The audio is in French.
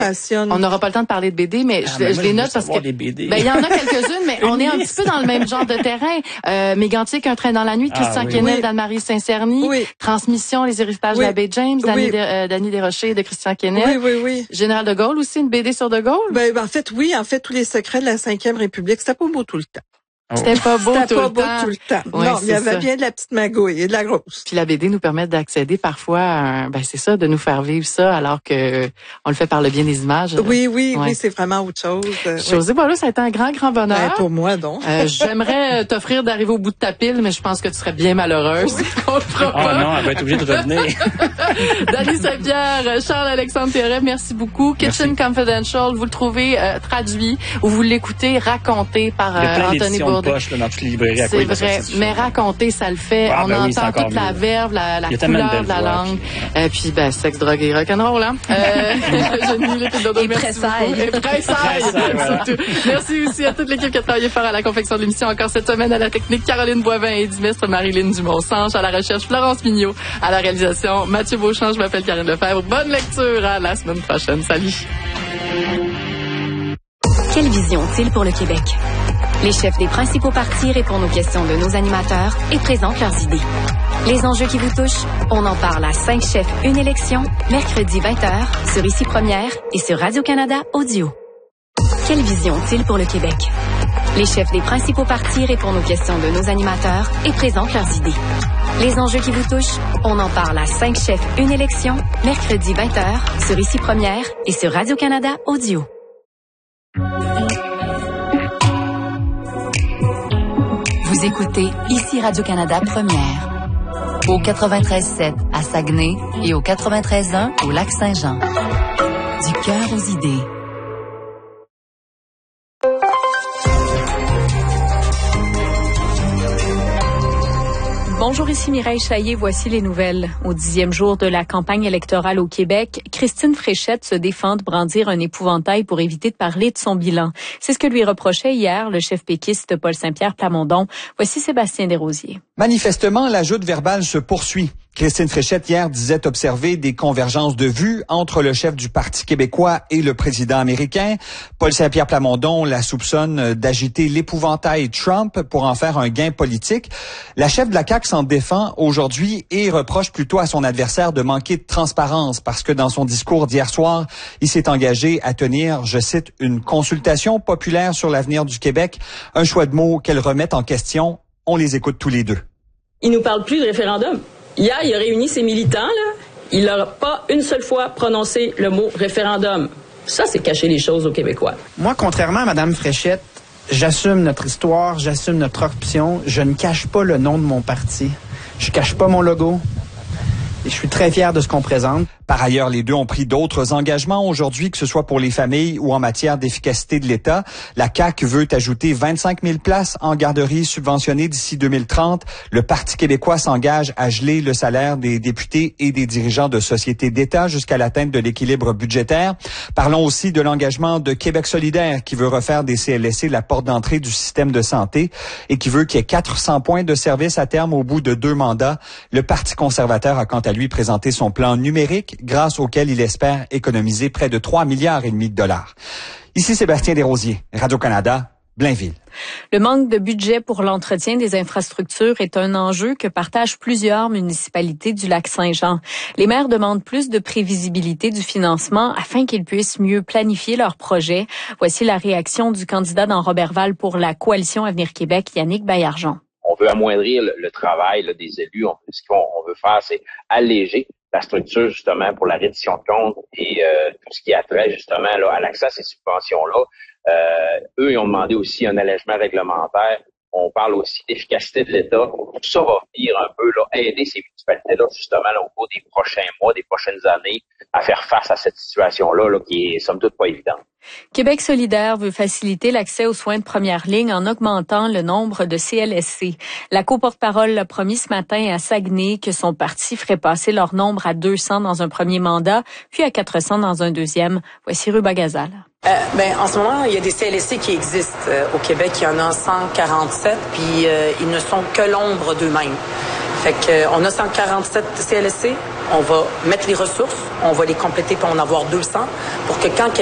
On n'aura pas le temps de parler de BD, mais je les note parce que il y en a quelques-unes, mais on est un petit peu dans le même genre de terrain. Mégantic, Un train dans la nuit de Christian Quesnel, d'Anne-Marie Saint-Cerny. Oui. Transmission, Les héritages de l'abbé James, Dany Desrochers de Christian Quesnel. Oui. Général de Gaulle aussi, une BD sur de Gaulle. En fait, tous les secrets de la Ve République, c'était pas beau tout le temps. C'était pas beau tout le temps. Oui, non, il y avait bien de la petite magouille et de la grosse. Puis la BD nous permet d'accéder parfois à c'est ça, de nous faire vivre ça alors que on le fait par le bien des images. Oui, c'est vraiment autre chose. Josée Boileau, ça a été un grand bonheur. Pour moi, donc. J'aimerais t'offrir d'arriver au bout de ta pile, mais je pense que tu serais bien malheureuse. On le fera pas. Non, elle va être obligée de revenir. Dany Saint-Pierre, Charles-Alexandre Théoret, merci beaucoup. Kitchen Confidential, vous le trouvez traduit ou vous l'écoutez raconté par Anthony Bourdain. Poche, là, dans toutes les librairies. C'est vrai, mais raconter, ça le fait. On entend toute la verve, la couleur de la langue. Puis, sexe, drogue et rock'n'roll, hein. Et pressaille. Surtout. Merci aussi à toute l'équipe qui a travaillé fort à la confection de l'émission. Encore cette semaine à la technique, Caroline Boivin et Dimestre Marilyn Dumont-Sanche. À la recherche, Florence Mignot. À la réalisation, Mathieu Beauchamp. Je m'appelle Karine Lefebvre. Bonne lecture. À la semaine prochaine. Salut. Quelle vision ont-ils pour le Québec? Les chefs des principaux partis répondent aux questions de nos animateurs et présentent leurs idées. Les enjeux qui vous touchent, on en parle à 5 chefs, une élection, mercredi 20h, sur Ici Première et sur Radio-Canada Audio. Quelle vision ont-ils pour le Québec? Les chefs des principaux partis répondent aux questions de nos animateurs et présentent leurs idées. Les enjeux qui vous touchent, on en parle à 5 chefs, une élection, mercredi 20h, sur Ici Première et sur Radio-Canada Audio. Vous écoutez Ici Radio-Canada Première. Au 93.7 à Saguenay et au 93.1 au Lac-Saint-Jean. Du cœur aux idées. Bonjour, ici Mireille Chaillet. Voici les nouvelles. Au 10e jour de la campagne électorale au Québec, Christine Fréchette se défend de brandir un épouvantail pour éviter de parler de son bilan. C'est ce que lui reprochait hier le chef péquiste Paul Saint-Pierre Plamondon. Voici Sébastien Desrosiers. Manifestement, la joute verbale se poursuit. Christine Fréchette hier disait observer des convergences de vues entre le chef du Parti québécois et le président américain. Paul Saint-Pierre Plamondon la soupçonne d'agiter l'épouvantail Trump pour en faire un gain politique. La chef de la CAQ s'en défend aujourd'hui et reproche plutôt à son adversaire de manquer de transparence parce que dans son discours d'hier soir, il s'est engagé à tenir, je cite, une consultation populaire sur l'avenir du Québec, un choix de mots qu'elle remet en question. On les écoute tous les deux. Il nous parle plus de référendum. Hier, il a réuni ses militants, là. Il n'a pas une seule fois prononcé le mot référendum. Ça, c'est cacher les choses aux Québécois. Moi, contrairement à Mme Fréchette, j'assume notre histoire, j'assume notre option. Je ne cache pas le nom de mon parti. Je cache pas mon logo. Et je suis très fier de ce qu'on présente. Par ailleurs, les deux ont pris d'autres engagements aujourd'hui, que ce soit pour les familles ou en matière d'efficacité de l'État. La CAQ veut ajouter 25 000 places en garderie subventionnées d'ici 2030. Le Parti québécois s'engage à geler le salaire des députés et des dirigeants de sociétés d'État jusqu'à l'atteinte de l'équilibre budgétaire. Parlons aussi de l'engagement de Québec solidaire qui veut refaire des CLSC la porte d'entrée du système de santé et qui veut qu'il y ait 400 points de service à terme au bout de 2 mandats. Le Parti conservateur a quant à lui présenté son plan numérique grâce auquel il espère économiser près de 3,5 milliards de dollars. Ici Sébastien Desrosiers, Radio-Canada, Blainville. Le manque de budget pour l'entretien des infrastructures est un enjeu que partagent plusieurs municipalités du Lac-Saint-Jean. Les maires demandent plus de prévisibilité du financement afin qu'ils puissent mieux planifier leurs projets. Voici la réaction du candidat dans Robertval pour la Coalition Avenir Québec, Yannick Baillargeon. On veut amoindrir le travail des élus. Ce qu'on veut faire, c'est alléger la structure justement pour la reddition de comptes et tout ce qui a trait justement à l'accès à ces subventions-là. Eux, ils ont demandé aussi un allègement réglementaire. On parle aussi d'efficacité de l'État. Tout ça va venir un peu aider ces municipalités-là justement au cours des prochains mois, des prochaines années, à faire face à cette situation-là qui est somme toute pas évidente. Québec solidaire veut faciliter l'accès aux soins de première ligne en augmentant le nombre de CLSC. La co-porte-parole l'a promis ce matin à Saguenay que son parti ferait passer leur nombre à 200 dans un premier mandat, puis à 400 dans un deuxième. Voici Ruba Gazal. En ce moment, il y a des CLSC qui existent au Québec. Il y en a 147, puis ils ne sont que l'ombre d'eux-mêmes. Fait que on a 147 CLSC, on va mettre les ressources, on va les compléter pour en avoir 200 pour que quand